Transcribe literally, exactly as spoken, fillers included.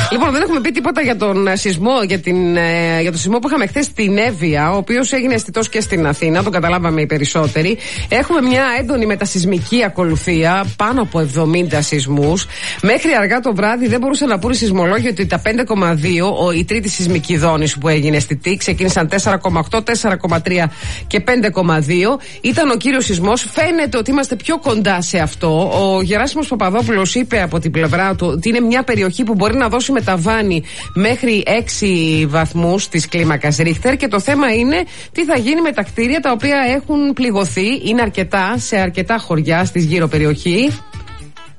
Λοιπόν, δεν έχουμε πει τίποτα για τον σεισμό, για, την, για τον σεισμό που είχαμε χθες στην Εύβοια, ο οποίος έγινε αισθητός και στην Αθήνα, τον καταλάβαμε οι περισσότεροι. Έχουμε μια έντονη μετασεισμική ακολουθία, πάνω από εβδομήντα σεισμούς. Μέχρι αργά το βράδυ δεν μπορούσαν να πούνε οι σεισμολόγοι ότι τα πέντε κόμμα δύο, η τρίτη σεισμική δόνηση που έγινε στη ΤΙΚ, ξεκίνησαν τέσσερα κόμμα οκτώ, τέσσερα κόμμα τρία και πέντε κόμμα δύο. Ήταν ο κύριος σεισμός. Φαίνεται ότι είμαστε πιο κοντά σε αυτό. Ο Γεράσιμος Παπαδόπουλος είπε από την πλευρά του ότι είναι μια περιοχή που μπορεί να δώσει με ταβάνι μέχρι έξι βαθμούς της κλίμακας Ρίχτερ, και το θέμα είναι τι θα γίνει με τα κτίρια τα οποία έχουν πληγωθεί. Είναι αρκετά σε αρκετά χωριά στη γύρω περιοχή.